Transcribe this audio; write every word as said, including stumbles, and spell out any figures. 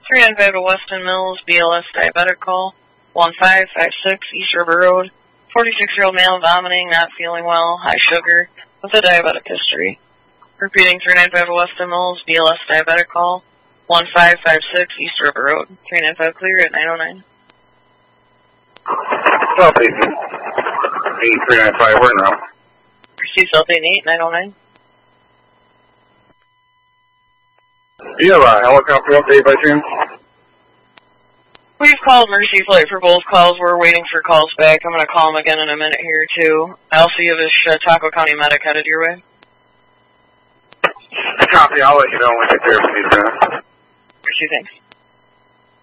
three nine five to Weston Mills, B L S diabetic call. one five five six East River Road. forty-six-year-old male vomiting, not feeling well, high sugar, with a diabetic history. Repeating three nine five to Weston Mills, B L S diabetic call. one five five six East River Road. three nine five clear at nine oh nine. South eight three nine five, where now? Proceed South eight eight, nine oh nine. Do you have a helicopter update by chance? We've called Mercy Flight for both calls. We're waiting for calls back. I'm going to call them again in a minute here, too. I also have a Chautauqua County medic headed your way. Copy, I'll let you know when I get there if you need to. Mercy, thanks.